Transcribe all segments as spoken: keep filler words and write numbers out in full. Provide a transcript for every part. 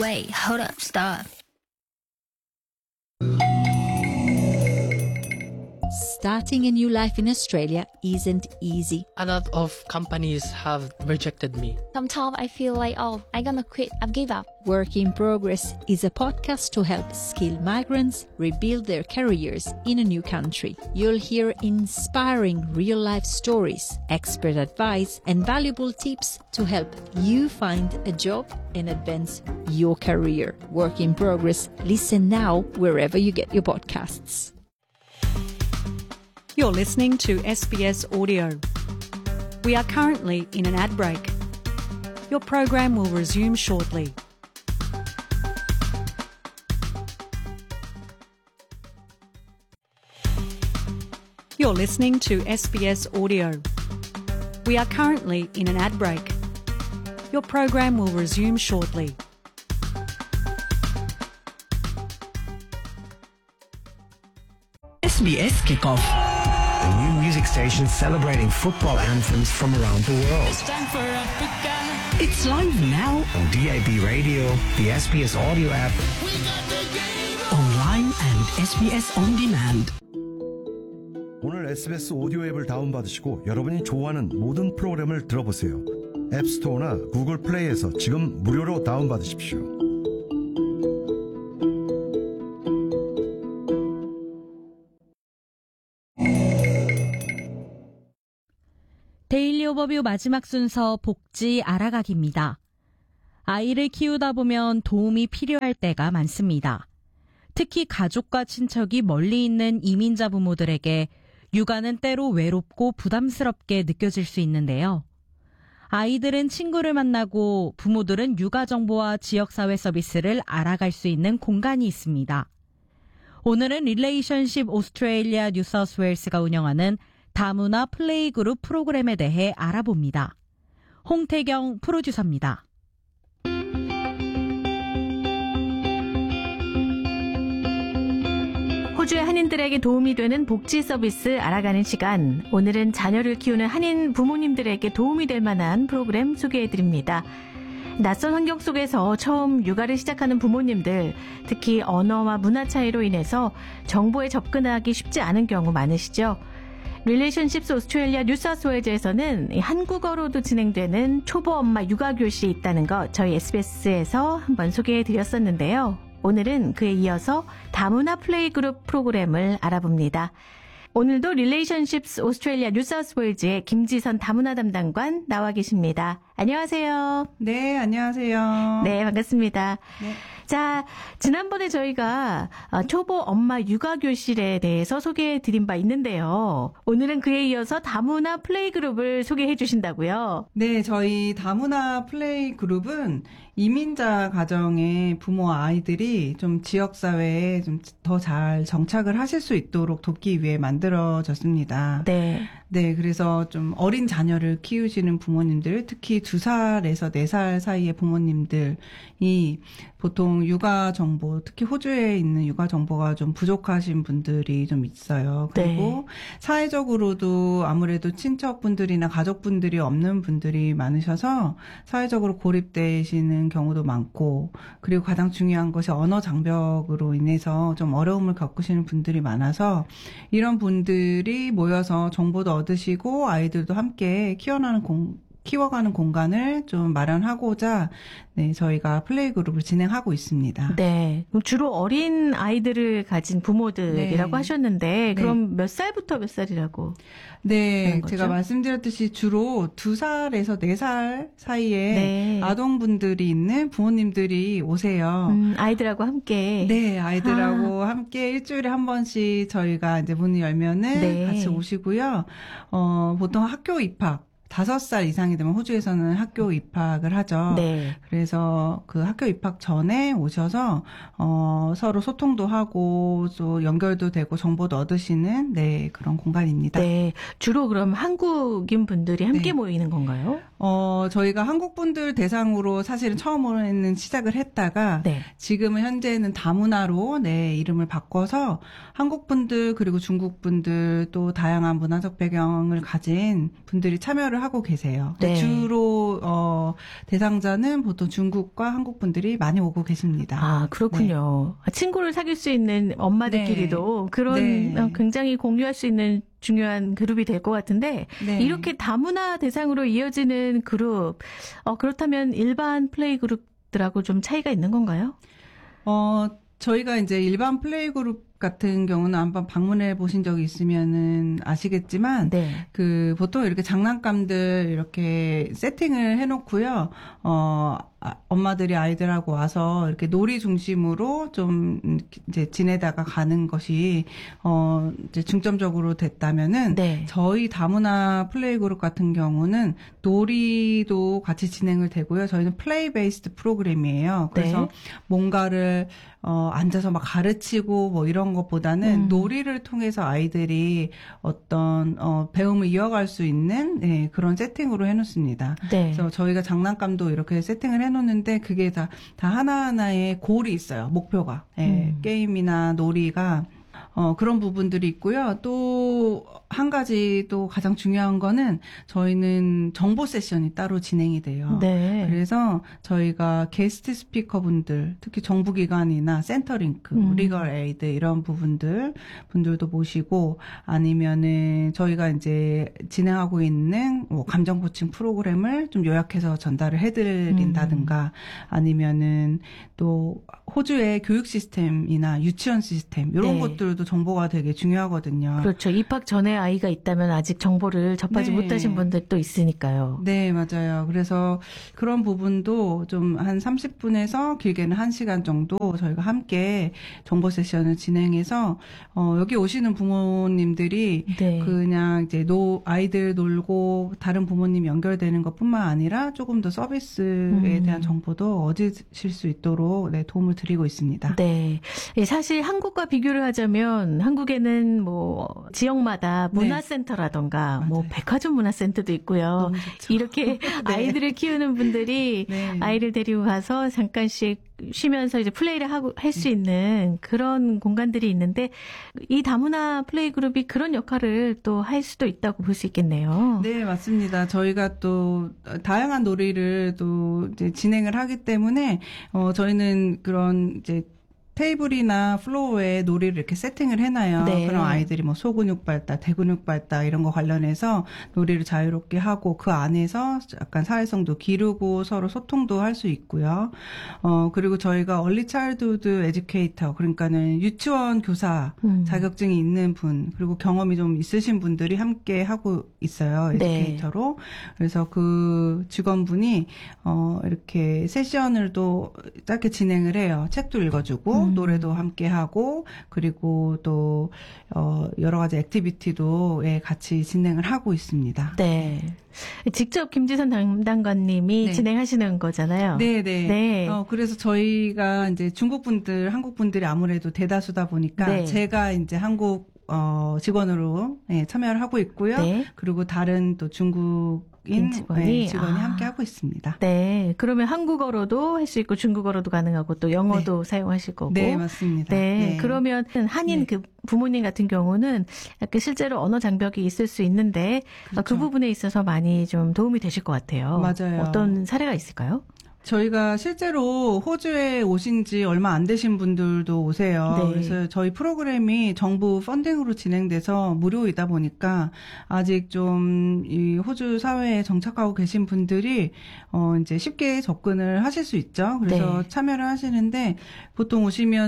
Wait, hold up, stop. Starting a new life in Australia isn't easy. A lot of companies have rejected me. Sometimes I feel like, oh, I'm gonna quit, I've give up. Work in Progress is a podcast to help skilled migrants rebuild their careers in a new country. You'll hear inspiring real-life stories, expert advice, and valuable tips to help you find a job and advance your career. Work in Progress. Listen now wherever you get your podcasts. You're listening to S B S Audio. We are currently in an ad break. Your program will resume shortly. You're listening to S B S Audio. We are currently in an ad break. Your program will resume shortly. S B S Kickoff. A new music station celebrating football anthems from around the world. It's time for Africa. It's live now on D A B Radio, the S B S Audio app, We got the game. online and S B S On Demand. 오늘 에스비에스 오디오 앱을 다운받으시고 여러분이 좋아하는 모든 프로그램을 들어보세요. 앱스토어나 구글 플레이에서 지금 무료로 다운받으십시오. 데일리 오버뷰 마지막 순서 복지 알아가기입니다. 아이를 키우다 보면 도움이 필요할 때가 많습니다. 특히 가족과 친척이 멀리 있는 이민자 부모들에게 육아는 때로 외롭고 부담스럽게 느껴질 수 있는데요. 아이들은 친구를 만나고 부모들은 육아 정보와 지역사회 서비스를 알아갈 수 있는 공간이 있습니다. 오늘은 릴레이션십 오스트레일리아 뉴사우스웨일스가 운영하는 다문화 플레이그룹 프로그램에 대해 알아봅니다. 홍태경 프로듀서입니다. 호주의 한인들에게 도움이 되는 복지 서비스 알아가는 시간. 오늘은 자녀를 키우는 한인 부모님들에게 도움이 될 만한 프로그램 소개해드립니다. 낯선 환경 속에서 처음 육아를 시작하는 부모님들, 특히 언어와 문화 차이로 인해서 정보에 접근하기 쉽지 않은 경우 많으시죠? 릴레이션십스 오스트레일리아 뉴사우스웨일즈에서는 한국어로도 진행되는 초보 엄마 육아 교실이 있다는 거 저희 에스비에스에서 한번 소개해드렸었는데요. 오늘은 그에 이어서 다문화 플레이그룹 프로그램을 알아봅니다. 오늘도 릴레이션십스 오스트레일리아 뉴사우스웨일즈의 김지선 다문화 담당관 나와 계십니다. 안녕하세요. 네, 안녕하세요. 네, 반갑습니다. 네. 자, 지난번에 저희가 초보 엄마 육아 교실에 대해서 소개해 드린 바 있는데요. 오늘은 그에 이어서 다문화 플레이 그룹을 소개해 주신다고요? 네, 저희 다문화 플레이 그룹은 이민자 가정의 부모와 아이들이 좀 지역사회에 좀 더 잘 정착을 하실 수 있도록 돕기 위해 만들어졌습니다. 네. 네, 그래서 좀 어린 자녀를 키우시는 부모님들, 특히 두 살에서 네 살 사이의 부모님들이 보통 육아 정보, 특히 호주에 있는 육아 정보가 좀 부족하신 분들이 좀 있어요. 그리고 네. 사회적으로도 아무래도 친척분들이나 가족분들이 없는 분들이 많으셔서 사회적으로 고립되시는 경우도 많고, 그리고 가장 중요한 것이 언어 장벽으로 인해서 좀 어려움을 겪으시는 분들이 많아서 이런 분들이 모여서 정보도 얻으시고 아이들도 함께 키워나는 공, 키워가는 공간을 좀 마련하고자 네, 저희가 플레이 그룹을 진행하고 있습니다. 네. 그럼 주로 어린 아이들을 가진 부모들이라고 네. 하셨는데 그럼 몇 살부터 몇 살이라고? 네, 거죠? 제가 말씀드렸듯이 주로 두 살에서 네 살 사이에 네. 아동분들이 있는 부모님들이 오세요. 음, 아이들하고 함께. 네, 아이들하고 아. 함께 일주일에 한 번씩 저희가 이제 문을 열면은 네. 같이 오시고요. 어, 보통 학교 입학 다섯 살 이상이 되면 호주에서는 학교 입학을 하죠. 네. 그래서 그 학교 입학 전에 오셔서 어, 서로 소통도 하고 또 연결도 되고 정보도 얻으시는 네, 그런 공간입니다. 네. 주로 그럼 한국인 분들이 함께 네. 모이는 건가요? 어, 저희가 한국 분들 대상으로 사실은 처음에는 시작을 했다가 네. 지금은 현재는 다문화로 네, 이름을 바꿔서 한국 분들 그리고 중국 분들 또 다양한 문화적 배경을 가진 분들이 참여를 하고 계세요. 네. 주로 어, 대상자는 보통 중국과 한국 분들이 많이 오고 계십니다. 아, 그렇군요. 네. 친구를 사귈 수 있는 엄마들끼리도 네. 그런 네. 굉장히 공유할 수 있는 중요한 그룹이 될 것 같은데 네. 이렇게 다문화 대상으로 이어지는 그룹 어, 그렇다면 일반 플레이 그룹들하고 좀 차이가 있는 건가요? 어, 저희가 이제 일반 플레이 그룹 같은 경우는 한번 방문해 보신 적이 있으면은 아시겠지만, 네. 그, 보통 이렇게 장난감들 이렇게 세팅을 해놓고요, 어, 아, 엄마들이 아이들하고 와서 이렇게 놀이 중심으로 좀 이제 지내다가 가는 것이, 어, 이제 중점적으로 됐다면은, 네. 저희 다문화 플레이 그룹 같은 경우는 놀이도 같이 진행을 되고요. 저희는 플레이 베이스드 프로그램이에요. 그래서 네. 뭔가를 어, 앉아서 막 가르치고 뭐 이런 것보다는 음. 놀이를 통해서 아이들이 어떤 어, 배움을 이어갈 수 있는 네, 그런 세팅으로 해놓습니다. 네. 그래서 저희가 장난감도 이렇게 세팅을 해놓는데 그게 다, 다 하나하나의 골이 있어요. 목표가. 네, 음. 게임이나 놀이가 어, 그런 부분들이 있고요. 또, 한 가지 또 가장 중요한 거는 저희는 정보 세션이 따로 진행이 돼요. 네. 그래서 저희가 게스트 스피커분들, 특히 정부기관이나 센터링크, 음. 리걸 에이드 이런 부분들, 분들도 모시고 아니면은 저희가 이제 진행하고 있는 뭐 감정 코칭 프로그램을 좀 요약해서 전달을 해드린다든가 음. 아니면은 또 호주의 교육 시스템이나 유치원 시스템 이런 네. 것들도 정보가 되게 중요하거든요. 그렇죠. 입학 전에 아이가 있다면 아직 정보를 접하지 네. 못하신 분들도 있으니까요. 네, 맞아요. 그래서 그런 부분도 좀 한 삼십 분에서 길게는 한 시간 정도 저희가 함께 정보 세션을 진행해서 어, 여기 오시는 부모님들이 네. 그냥 이제 노 아이들 놀고 다른 부모님 연결되는 것뿐만 아니라 조금 더 서비스에 음. 대한 정보도 얻으실 수 있도록 네, 도움을 드리고 있습니다. 네. 예, 사실 한국과 비교를 하자면 한국에는 뭐 지역마다 문화센터라던가 네. 뭐 맞아요. 백화점 문화센터도 있고요. 너무 좋죠. 이렇게 네. 아이들을 키우는 분들이 네. 아이를 데리고 가서 잠깐씩 쉬면서 이제 플레이를 하고 할 수 있는 그런 공간들이 있는데 이 다문화 플레이 그룹이 그런 역할을 또 할 수도 있다고 볼 수 있겠네요. 네, 맞습니다. 저희가 또 다양한 놀이를 또 이제 진행을 하기 때문에 어 저희는 그런 이제 테이블이나 플로어에 놀이를 이렇게 세팅을 해놔요. 네. 그럼 아이들이 뭐 소근육 발달, 대근육 발달 이런 거 관련해서 놀이를 자유롭게 하고 그 안에서 약간 사회성도 기르고 서로 소통도 할 수 있고요. 어 그리고 저희가 얼리 차일드후드 에듀케이터 그러니까는 유치원 교사 음. 자격증이 있는 분 그리고 경험이 좀 있으신 분들이 함께 하고 있어요. 에듀케이터로. 네. 그래서 그 직원분이 어 이렇게 세션을 또 짧게 진행을 해요. 책도 읽어주고. 음. 노래도 함께 하고 그리고 또 어, 여러 가지 액티비티도 예, 같이 진행을 하고 있습니다. 네. 직접 김지선 담당관님이 네. 진행하시는 거잖아요. 네, 네. 네. 어, 그래서 저희가 이제 중국 분들, 한국 분들이 아무래도 대다수다 보니까 네. 제가 이제 한국 어, 직원으로 예, 참여를 하고 있고요. 네. 그리고 다른 또 중국인 직원이, 네, 직원이 아. 함께 하고 있습니다. 네. 그러면 한국어로도 할 수 있고 중국어로도 가능하고 또 영어도 네. 사용하실 거고. 네, 맞습니다. 네. 네. 그러면 한인 네. 그 부모님 같은 경우는 약간 실제로 언어 장벽이 있을 수 있는데 그렇죠. 그 부분에 있어서 많이 좀 도움이 되실 것 같아요. 맞아요. 어떤 사례가 있을까요? 저희가 실제로 호주에 오신 지 얼마 안 되신 분들도 오세요. 네. 그래서 저희 프로그램이 정부 펀딩으로 진행돼서 무료이다 보니까 아직 좀 이 호주 사회에 정착하고 계신 분들이 어 이제 쉽게 접근을 하실 수 있죠. 그래서 네. 참여를 하시는데 보통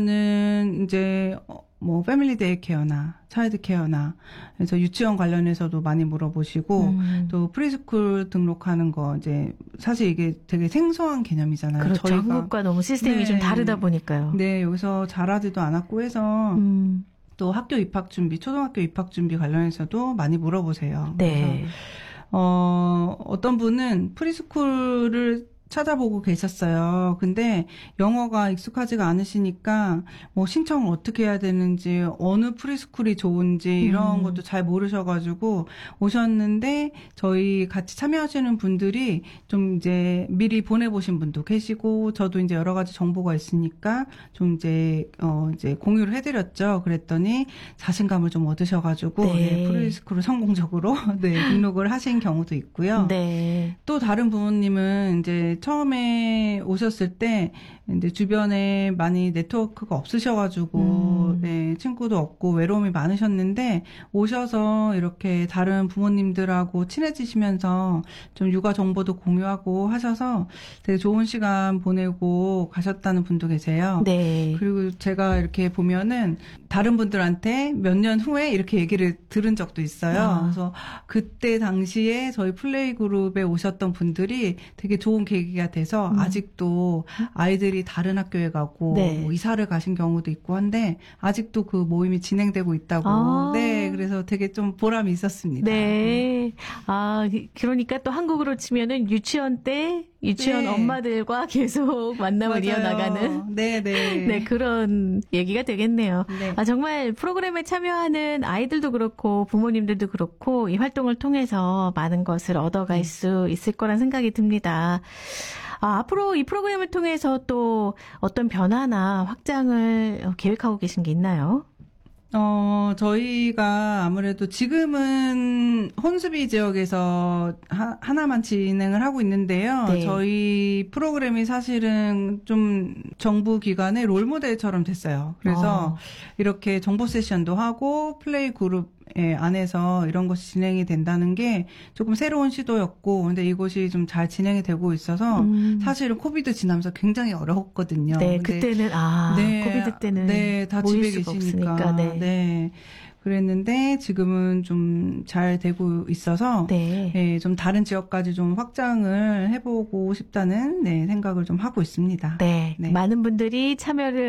오시면은 이제 뭐 패밀리 데이 케어나 차일드 케어나 그래서 유치원 관련해서도 많이 물어보시고 음. 또 프리스쿨 등록하는 거 이제 사실 이게 되게 생소한 개념이잖아요. 그렇죠. 저희가. 한국과 너무 시스템이 네. 좀 다르다 보니까요. 네, 여기서 잘하지도 않았고 해서 음. 또 학교 입학 준비, 초등학교 입학 준비 관련해서도 많이 물어보세요. 네. 그래서 어, 어떤 분은 프리스쿨을 찾아보고 계셨어요. 근데 영어가 익숙하지가 않으시니까 뭐 신청을 어떻게 해야 되는지, 어느 프리스쿨이 좋은지 이런 음. 것도 잘 모르셔가지고 오셨는데, 저희 같이 참여하시는 분들이 좀 이제 미리 보내보신 분도 계시고, 저도 이제 여러 가지 정보가 있으니까 좀 이제 어 이제 공유를 해드렸죠. 그랬더니 자신감을 좀 얻으셔가지고 네. 네, 프리스쿨을 성공적으로 네, 등록을 하신 경우도 있고요. 네. 또 다른 부모님은 이제 처음에 오셨을 때 이제 주변에 많이 네트워크가 없으셔가지고 음. 네, 친구도 없고 외로움이 많으셨는데, 오셔서 이렇게 다른 부모님들하고 친해지시면서 좀 육아 정보도 공유하고 하셔서 되게 좋은 시간 보내고 가셨다는 분도 계세요. 네. 그리고 제가 이렇게 보면은 다른 분들한테 몇 년 후에 이렇게 얘기를 들은 적도 있어요. 아. 그래서 그때 당시에 저희 플레이 그룹에 오셨던 분들이 되게 좋은 계기가 돼서 음. 아직도 아이들이 다른 학교에 가고 네. 뭐 이사를 가신 경우도 있고 한데 아직도 그 모임이 진행되고 있다고. 아. 네, 그래서 되게 좀 보람이 있었습니다. 네. 아, 그러니까 또 한국으로 치면은 유치원 때 유치원 네. 엄마들과 계속 만남을 맞아요. 이어나가는 네, 네. 네, 그런 얘기가 되겠네요. 네. 아, 정말 프로그램에 참여하는 아이들도 그렇고 부모님들도 그렇고 이 활동을 통해서 많은 것을 얻어갈 네. 수 있을 거란 생각이 듭니다. 아, 앞으로 이 프로그램을 통해서 또 어떤 변화나 확장을 계획하고 계신 게 있나요? 어, 저희가 아무래도 지금은 혼수비 지역에서 하, 하나만 진행을 하고 있는데요. 네. 저희 프로그램이 사실은 좀 정부 기관의 롤모델처럼 됐어요. 그래서 어. 이렇게 정보 세션도 하고 플레이 그룹 예, 안에서 이런 것이 진행이 된다는 게 조금 새로운 시도였고, 근데 이것이 좀 잘 진행이 되고 있어서 음. 사실은 코비드 지나면서 굉장히 어려웠거든요. 네, 근데 그때는 아, 네, 코비드 때는 네, 다 모일 집에 수가 계시니까. 없으니까, 네. 네. 그랬는데 지금은 좀 잘 되고 있어서 네. 네, 좀 다른 지역까지 좀 확장을 해보고 싶다는 네, 생각을 좀 하고 있습니다. 네. 네. 많은 분들이 참여를